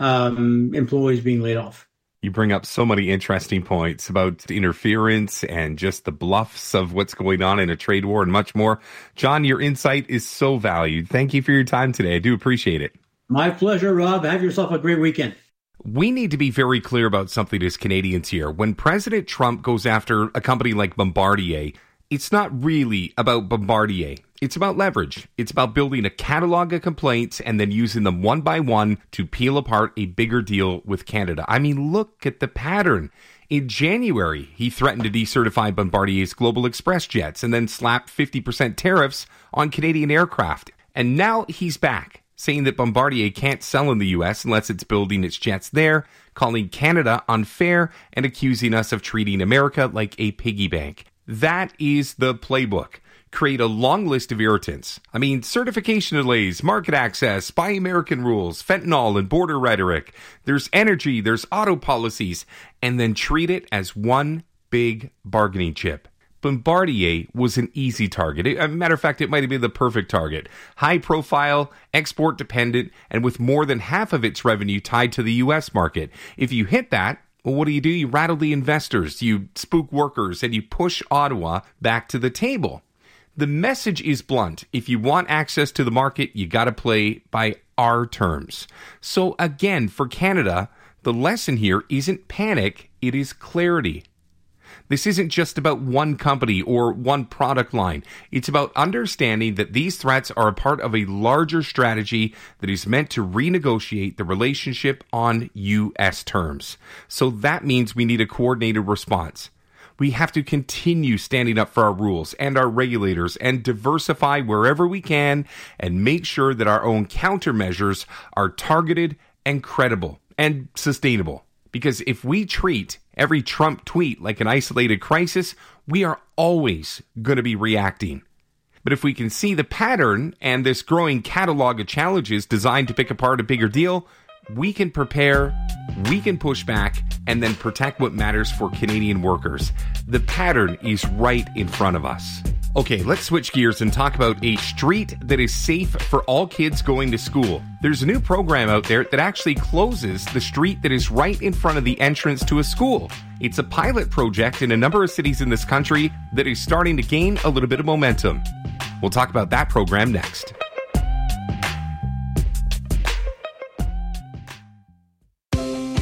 Employees being laid off. You bring up so many interesting points about interference and just the bluffs of what's going on in a trade war and much more. John, your insight is so valued. Thank you for your time today. I do appreciate it. My pleasure, Rob. Have yourself a great weekend. We need to be very clear about something as Canadians here. When President Trump goes after a company like Bombardier, it's not really about Bombardier. It's about leverage. It's about building a catalog of complaints and then using them one by one to peel apart a bigger deal with Canada. I mean, look at the pattern. In January, he threatened to decertify Bombardier's Global Express jets and then slapped 50% tariffs on Canadian aircraft. And now he's back, saying that Bombardier can't sell in the U.S. unless it's building its jets there, calling Canada unfair, and accusing us of treating America like a piggy bank. That is the playbook. Create a long list of irritants. I mean, certification delays, market access, buy American rules, fentanyl and border rhetoric. There's energy, there's auto policies, and then treat it as one big bargaining chip. Bombardier was an easy target. As a matter of fact, it might have been the perfect target. High profile, export dependent, and with more than half of its revenue tied to the U.S. market. If you hit that, well, what do? You rattle the investors, you spook workers, and you push Ottawa back to the table. The message is blunt. If you want access to the market, you got to play by our terms. So again, for Canada, the lesson here isn't panic, it is clarity. This isn't just about one company or one product line. It's about understanding that these threats are a part of a larger strategy that is meant to renegotiate the relationship on U.S. terms. So that means we need a coordinated response. We have to continue standing up for our rules and our regulators and diversify wherever we can and make sure that our own countermeasures are targeted and credible and sustainable. Because if we treat every Trump tweet like an isolated crisis, we are always going to be reacting. But if we can see the pattern and this growing catalog of challenges designed to pick apart a bigger deal, we can prepare, we can push back, and then protect what matters for Canadian workers. The pattern is right in front of us. Okay, let's switch gears and talk about a street that is safe for all kids going to school. There's a new program out there that actually closes the street that is right in front of the entrance to a school. It's a pilot project in a number of cities in this country that is starting to gain a little bit of momentum. We'll talk about that program next.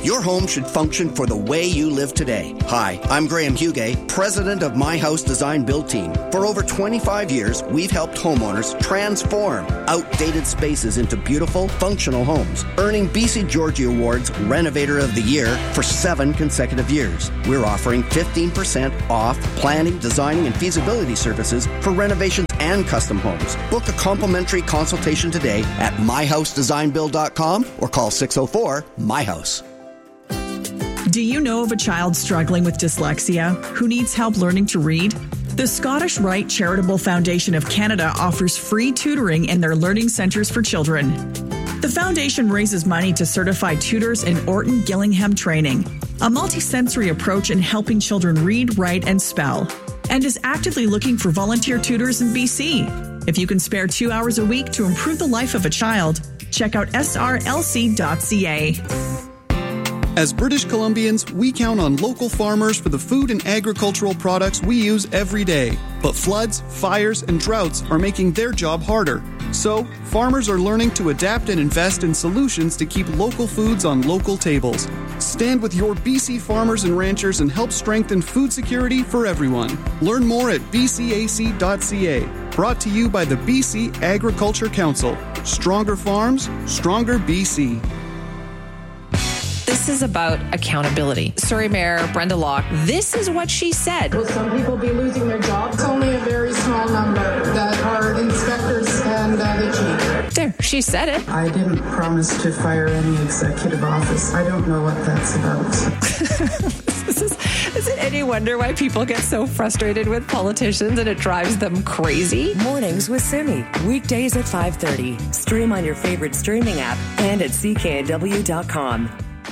Your home should function for the way you live today. Hi, I'm Graham Hugay, president of My House Design Build Team. For over 25 years, we've helped homeowners transform outdated spaces into beautiful, functional homes, earning BC Georgie Awards Renovator of the Year for 7 consecutive years. We're offering 15% off planning, designing, and feasibility services for renovations and custom homes. Book a complimentary consultation today at myhousedesignbuild.com or call 604-MY-HOUSE. Do you know of a child struggling with dyslexia who needs help learning to read? The Scottish Rite Charitable Foundation of Canada offers free tutoring in their learning centres for children. The foundation raises money to certify tutors in Orton Gillingham training, a multisensory approach in helping children read, write, and spell, and is actively looking for volunteer tutors in BC. If you can spare 2 hours a week to improve the life of a child, check out srlc.ca. As British Columbians, we count on local farmers for the food and agricultural products we use every day. But floods, fires, and droughts are making their job harder. So, farmers are learning to adapt and invest in solutions to keep local foods on local tables. Stand with your BC farmers and ranchers and help strengthen food security for everyone. Learn more at bcac.ca. Brought to you by the BC Agriculture Council. Stronger farms, stronger BC. This is about accountability. Surrey Mayor Brenda Locke, this is what she said. Will some people be losing their jobs? It's only a very small number that are inspectors and the chief. There, she said it. I didn't promise to fire any executive office. I don't know what that's about. Is it any wonder why people get so frustrated with politicians and it drives them crazy? Mornings with Simi. Weekdays at 5:30. Stream on your favorite streaming app and at cknw.com.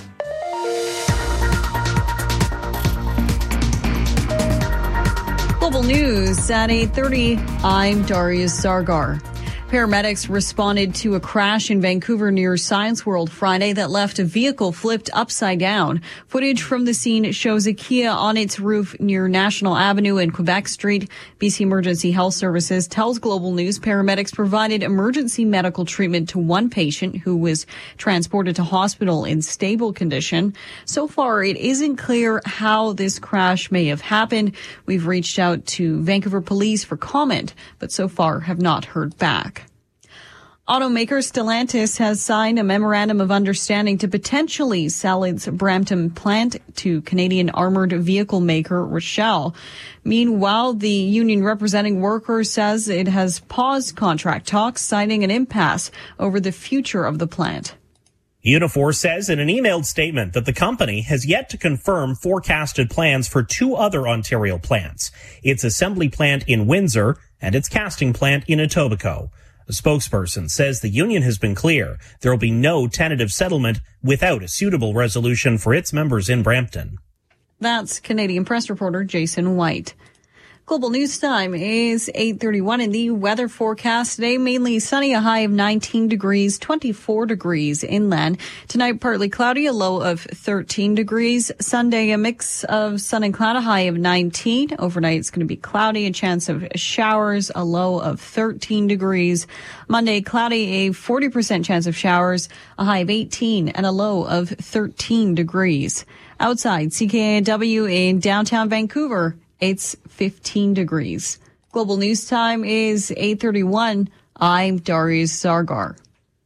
Global News at 8:30. I'm Darius Sargar. Paramedics responded to a crash in Vancouver near Science World Friday that left a vehicle flipped upside down. Footage from the scene shows a Kia on its roof near National Avenue and Quebec Street. BC Emergency Health Services tells Global News paramedics provided emergency medical treatment to one patient who was transported to hospital in stable condition. So far, it isn't clear how this crash may have happened. We've reached out to Vancouver Police for comment, but so far have not heard back. Automaker Stellantis has signed a memorandum of understanding to potentially sell its Brampton plant to Canadian armored vehicle maker Rochelle. Meanwhile, the union representing workers says it has paused contract talks, citing an impasse over the future of the plant. Unifor says in an emailed statement that the company has yet to confirm forecasted plans for 2 other Ontario plants, its assembly plant in Windsor and its casting plant in Etobicoke. A spokesperson says the union has been clear there will be no tentative settlement without a suitable resolution for its members in Brampton. That's Canadian Press reporter Jason White. Global News Time is 8:31 in the weather forecast. Today, mainly sunny, a high of 19 degrees, 24 degrees inland. Tonight, partly cloudy, a low of 13 degrees. Sunday, a mix of sun and cloud, a high of 19. Overnight, it's going to be cloudy, a chance of showers, a low of 13 degrees. Monday, cloudy, a 40% chance of showers, a high of 18 and a low of 13 degrees. Outside, CKNW in downtown Vancouver, it's 15 degrees. Global News Time is 8:31. I'm Darius Sargar.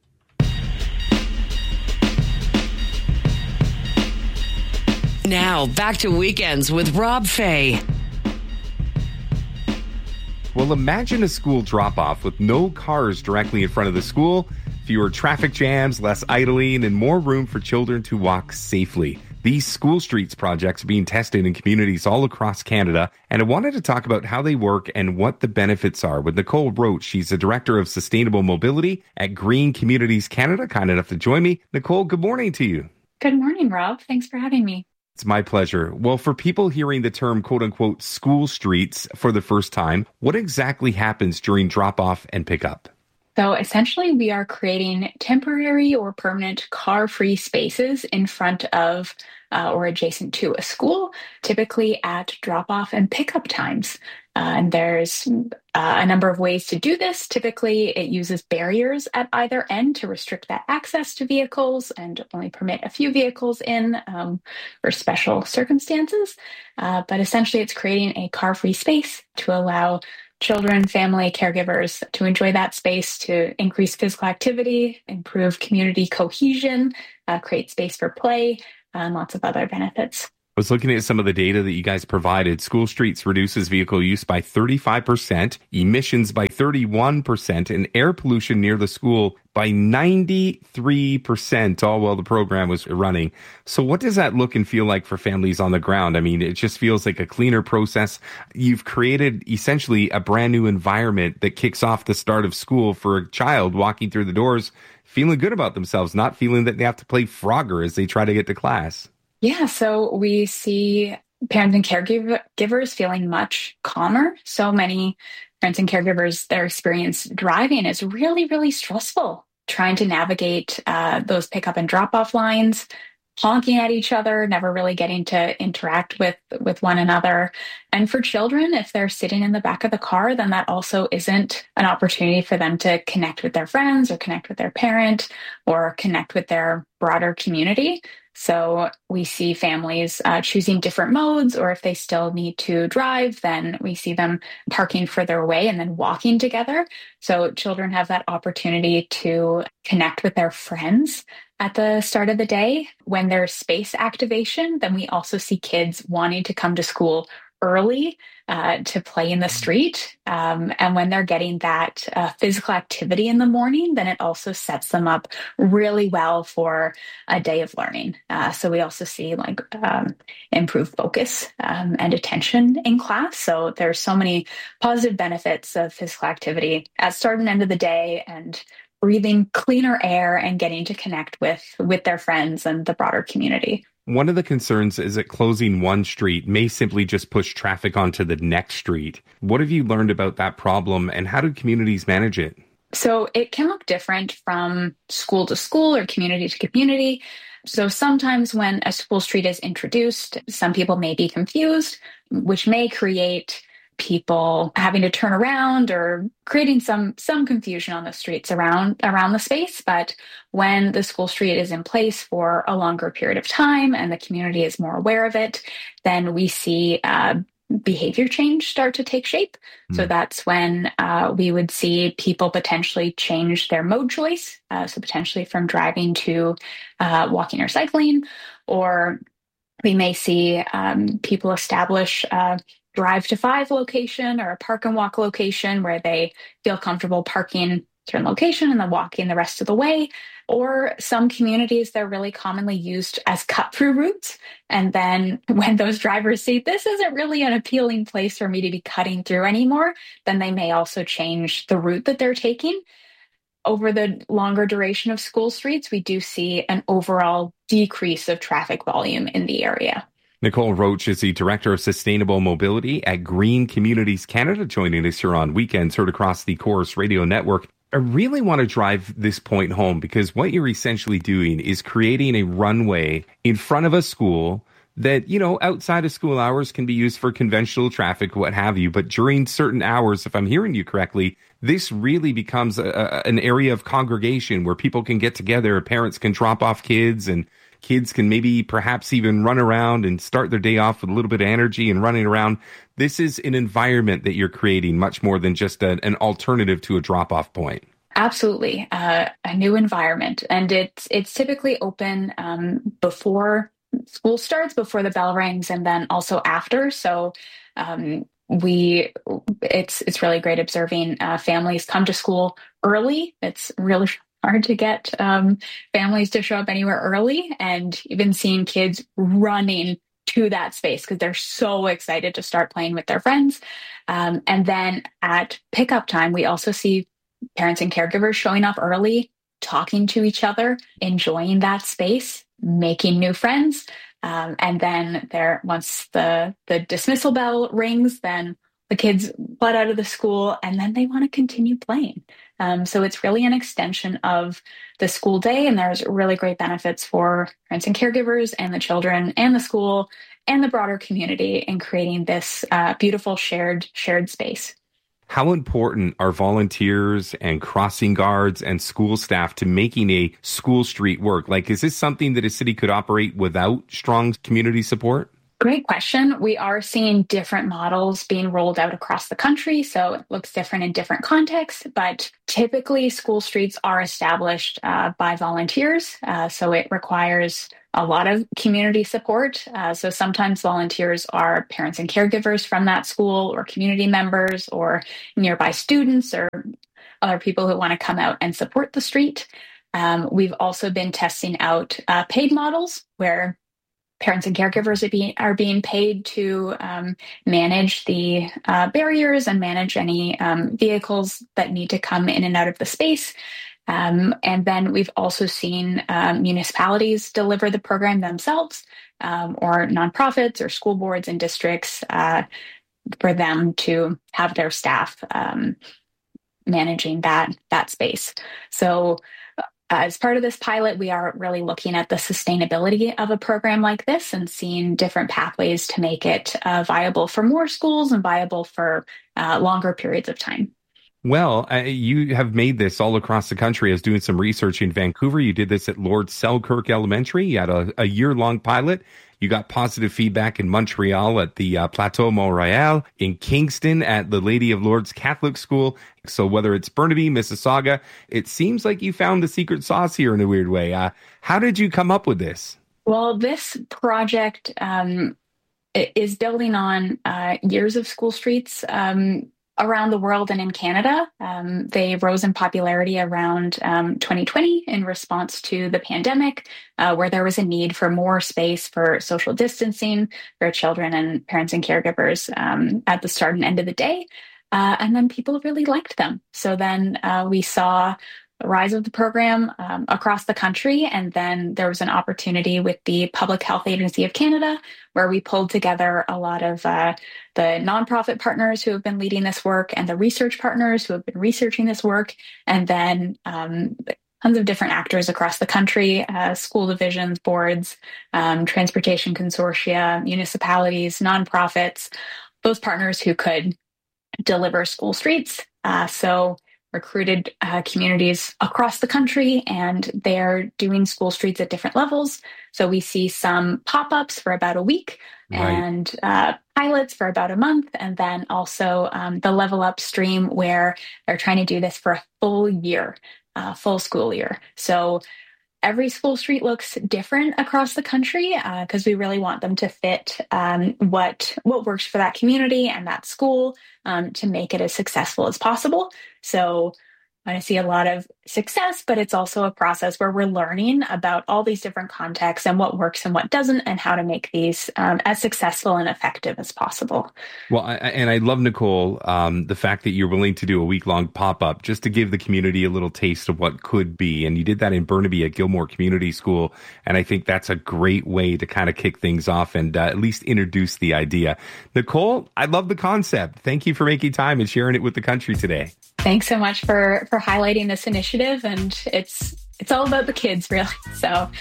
Now, back to Weekends with Rob Fay. Well, imagine a school drop-off with no cars directly in front of the school, fewer traffic jams, less idling, and more room for children to walk safely. These School Streets projects are being tested in communities all across Canada, and I wanted to talk about how they work and what the benefits are with Nicole Roach. She's the Director of Sustainable Mobility at Green Communities Canada, kind enough to join me. Nicole, good morning to you. Good morning, Rob. Thanks for having me. It's my pleasure. Well, for people hearing the term quote-unquote school streets for the first time, what exactly happens during drop-off and pickup? So essentially, we are creating temporary or permanent car-free spaces in front of or adjacent to a school, typically at drop-off and pickup times. And there's a number of ways to do this. Typically, it uses barriers at either end to restrict that access to vehicles and only permit a few vehicles in for special circumstances. But essentially, it's creating a car-free space to allow children, family, caregivers to enjoy that space, to increase physical activity, improve community cohesion, create space for play, and lots of other benefits. I was looking at some of the data that you guys provided. School Streets reduces vehicle use by 35%, emissions by 31%, and air pollution near the school by 93%, all while the program was running. So what does that look and feel like for families on the ground? I mean, it just feels like a cleaner process. You've created essentially a brand new environment that kicks off the start of school for a child walking through the doors, feeling good about themselves, not feeling that they have to play Frogger as they try to get to class. Yeah, so we see parents and caregivers feeling much calmer. So many parents and caregivers, their experience driving is really, really stressful. Trying to navigate those pickup and drop-off lines, honking at each other, never really getting to interact with one another. And for children, if they're sitting in the back of the car, then that also isn't an opportunity for them to connect with their friends or connect with their parent or connect with their broader community. So we see families choosing different modes, or if they still need to drive, then we see them parking further away and then walking together. So children have that opportunity to connect with their friends at the start of the day. When there's space activation, then we also see kids wanting to come to school early to play in the street. And when they're getting that physical activity in the morning, then it also sets them up really well for a day of learning. So we also see improved focus and attention in class. So there's so many positive benefits of physical activity at start and end of the day, and breathing cleaner air and getting to connect with their friends and the broader community. One of the concerns is that closing one street may simply just push traffic onto the next street. What have you learned about that problem, and how do communities manage it? So it can look different from school to school or community to community. So sometimes when a school street is introduced, some people may be confused, which may create people having to turn around or creating some confusion on the streets around the space. But when the school street is in place for a longer period of time and the community is more aware of it, then we see behavior change start to take shape. So that's when we would see people potentially change their mode choice. So potentially from driving to walking or cycling, or we may see people establish drive to 5 location or a park and walk location where they feel comfortable parking a certain location and then walking the rest of the way. Or some communities, they're really commonly used as cut-through routes. And then when those drivers see this isn't really an appealing place for me to be cutting through anymore, then they may also change the route that they're taking. Over the longer duration of school streets, we do see an overall decrease of traffic volume in the area. Nicole Roach is the Director of Sustainable Mobility at Green Communities Canada, joining us here on Weekends, heard across the Chorus Radio Network. I really want to drive this point home, because what you're essentially doing is creating a runway in front of a school that, outside of school hours can be used for conventional traffic, what have you. But during certain hours, if I'm hearing you correctly, this really becomes an area of congregation where people can get together, parents can drop off kids, and kids can maybe perhaps even run around and start their day off with a little bit of energy and running around. This is an environment that you're creating much more than just an alternative to a drop-off point. Absolutely. A new environment. And it's typically open before school starts, before the bell rings, and then also after. So it's really great observing families come to school early. It's really hard to get families to show up anywhere early, and even seeing kids running to that space because they're so excited to start playing with their friends. And then at pickup time, we also see parents and caregivers showing up early, talking to each other, enjoying that space, making new friends. And then once the dismissal bell rings, then the kids let out of the school and then they want to continue playing. So it's really an extension of the school day, and there's really great benefits for parents and caregivers and the children and the school and the broader community in creating this beautiful shared space. How important are volunteers and crossing guards and school staff to making a school street work? Like, is this something that a city could operate without strong community support? Great question. We are seeing different models being rolled out across the country, so it looks different in different contexts, but typically school streets are established by volunteers, so it requires a lot of community support. So sometimes volunteers are parents and caregivers from that school or community members or nearby students or other people who want to come out and support the street. We've also been testing out paid models where parents and caregivers are being paid to manage the barriers and manage any vehicles that need to come in and out of the space. And then we've also seen municipalities deliver the program themselves, or nonprofits or school boards and districts for them to have their staff managing that space. So as part of this pilot, we are really looking at the sustainability of a program like this and seeing different pathways to make it viable for more schools and viable for longer periods of time. Well, you have made this all across the country. I was doing some research in Vancouver. You did this at Lord Selkirk Elementary. You had a year-long pilot. You got positive feedback in Montreal at the Plateau Montréal, in Kingston at the Lady of Lourdes Catholic School. So whether it's Burnaby, Mississauga, it seems like you found the secret sauce here in a weird way. How did you come up with this? Well, this project is building on years of school streets around the world and in Canada. They rose in popularity around 2020 in response to the pandemic, where there was a need for more space for social distancing for children and parents and caregivers at the start and end of the day. And then people really liked them. So then we saw the rise of the program across the country. And then there was an opportunity with the Public Health Agency of Canada, where we pulled together a lot of the nonprofit partners who have been leading this work and the research partners who have been researching this work. And then tons of different actors across the country, school divisions, boards, transportation consortia, municipalities, nonprofits, those partners who could deliver school streets. So recruited communities across the country, and they're doing school streets at different levels. So we see some pop-ups for about a week, right, and pilots for about a month, and then also the Level Up stream where they're trying to do this for a full year, full school year. So every school street looks different across the country because we really want them to fit what works for that community and that school to make it as successful as possible. So I see a lot of success, but it's also a process where we're learning about all these different contexts and what works and what doesn't, and how to make these as successful and effective as possible. Well, I love, Nicole, the fact that you're willing to do a week-long pop-up just to give the community a little taste of what could be. And you did that in Burnaby at Gilmore Community School. And I think that's a great way to kind of kick things off and at least introduce the idea. Nicole, I love the concept. Thank you for making time and sharing it with the country today. Thanks so much for highlighting this initiative, and it's all about the kids, really. So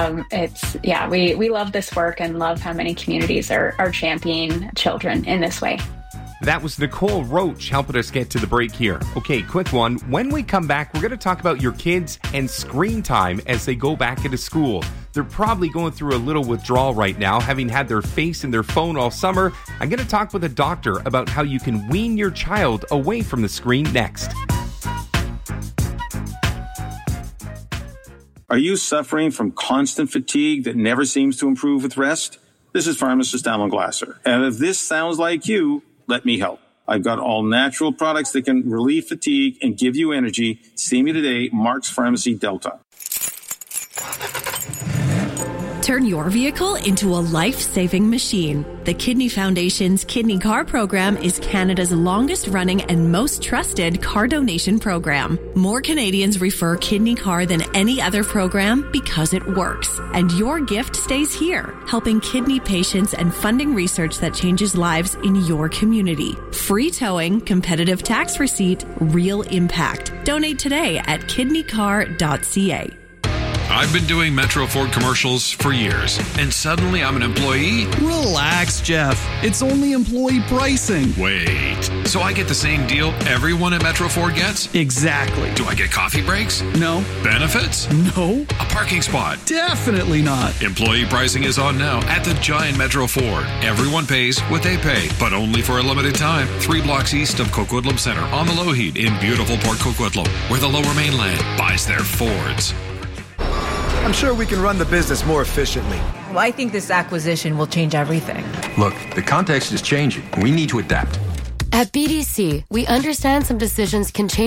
we love this work and love how many communities are championing children in this way. That was Nicole Roach helping us get to the break here. Okay, quick one. When we come back, we're going to talk about your kids and screen time as they go back into school. They're probably going through a little withdrawal right now, having had their face in their phone all summer. I'm going to talk with a doctor about how you can wean your child away from the screen next. Are you suffering from constant fatigue that never seems to improve with rest? This is pharmacist Alan Glasser. And if this sounds like you, let me help. I've got all natural products that can relieve fatigue and give you energy. See me today, Mark's Pharmacy Delta. Turn your vehicle into a life-saving machine. The Kidney Foundation's Kidney Car program is Canada's longest-running and most trusted car donation program. More Canadians refer Kidney Car than any other program because it works. And your gift stays here, helping kidney patients and funding research that changes lives in your community. Free towing, competitive tax receipt, real impact. Donate today at kidneycar.ca. I've been doing Metro Ford commercials for years, and suddenly I'm an employee? Relax, Jeff. It's only employee pricing. Wait, so I get the same deal everyone at Metro Ford gets? Exactly. Do I get coffee breaks? No. Benefits? No. A parking spot? Definitely not. Employee pricing is on now at the giant Metro Ford. Everyone pays what they pay, but only for a limited time. 3 blocks east of Coquitlam Center on the Lougheed in beautiful Port Coquitlam, where the Lower Mainland buys their Fords. I'm sure we can run the business more efficiently. Well, I think this acquisition will change everything. Look, the context is changing. We need to adapt. At BDC, we understand some decisions can change